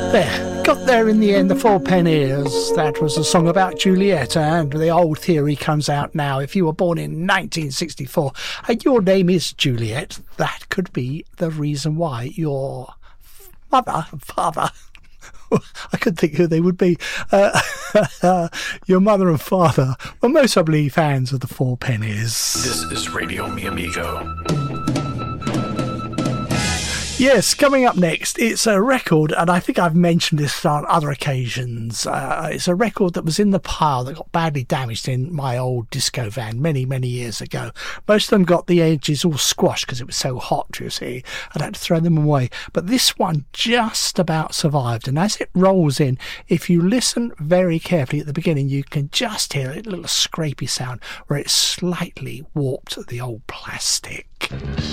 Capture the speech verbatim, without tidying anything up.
There, got there in the end, the Four Pennies. That was a song about Juliet, and the old theory comes out now. If you were born in nineteen sixty-four and your name is Juliet, that could be the reason why your mother, father, I couldn't think who they would be, uh, your mother and father were most probably fans of the Four Pennies. This is Radio Mi Amigo. Yes, coming up next, it's a record, and I think I've mentioned this on other occasions. Uh, it's a record that was in the pile that got badly damaged in my old disco van many, many years ago. Most of them got the edges all squashed because it was so hot, you see. I'd had to throw them away. But this one just about survived, and as it rolls in, if you listen very carefully at the beginning, you can just hear a little scrapey sound where it slightly warped the old plastic.